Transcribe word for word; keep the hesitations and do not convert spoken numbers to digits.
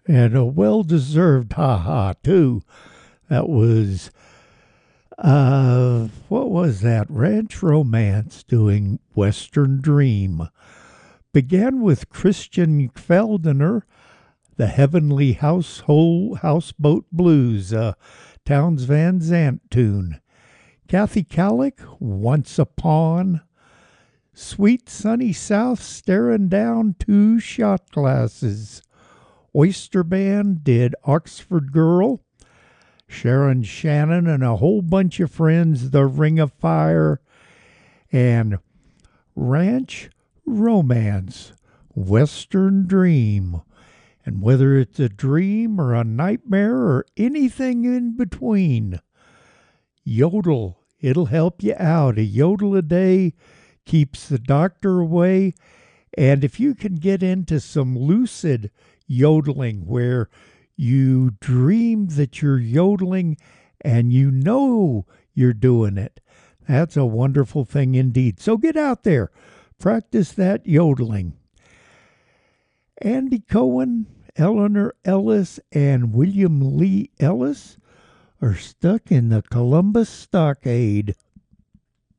And a well-deserved ha-ha, too. That was, uh, what was that? Ranch Romance doing Western Dream. Began with Christian Feldener, the Heavenly Household Houseboat Blues, a Towns Van Zandt tune. Kathy Kallick, Once Upon. Sweet Sunny South, Staring Down Two Shot Glasses. Oyster Band did Oxford Girl. Sharon Shannon and a whole bunch of friends, The Ring of Fire. And Ranch Romance, Western Dream. And whether it's a dream or a nightmare or anything in between, yodel. It'll help you out. A yodel a day keeps the doctor away. And if you can get into some lucid yodeling where you dream that you're yodeling and you know you're doing it, that's a wonderful thing indeed. So get out there, practice that yodeling. Andy Cohen, Eleanor Ellis, and William Lee Ellis are stuck in the Columbus Stockade.